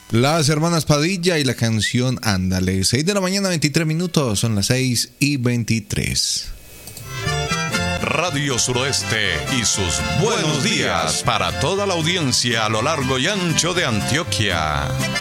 Las hermanas Padilla y la canción Ándale. 6 de la mañana, 23 minutos. Son las 6:23. Radio Suroeste y sus buenos días para toda la audiencia a lo largo y ancho de Antioquia.